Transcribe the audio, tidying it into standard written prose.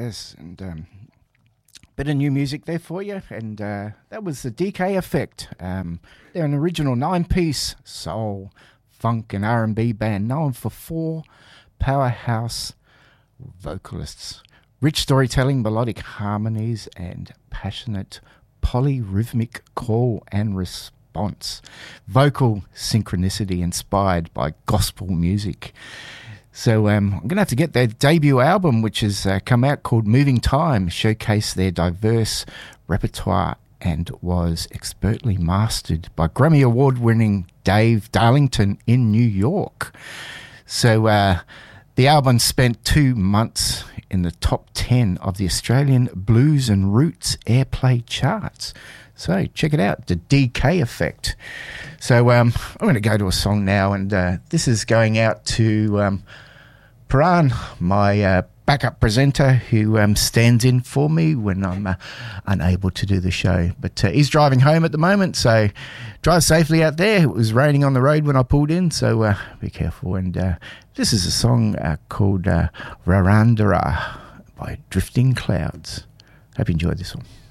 Yes, and bit of new music there for you, and that was the DK Effect. They're an original 9-piece soul, funk and R&B band known for 4 powerhouse vocalists, rich storytelling, melodic harmonies, and passionate polyrhythmic call and response, vocal synchronicity inspired by gospel music. So I'm going to have to get their debut album, which has come out, called Moving Time, showcase their diverse repertoire and was expertly mastered by Grammy Award-winning Dave Darlington in New York. So the album spent 2 months in the top 10 of the Australian Blues and Roots Airplay charts. So check it out, the DK Effect. So I'm going to go to a song now, and this is going out to Paran, my backup presenter, who stands in for me when I'm unable to do the show. But he's driving home at the moment, so drive safely out there. It was raining on the road when I pulled in, so be careful. And this is a song called Rarandara by Drifting Clouds. Hope you enjoyed this one.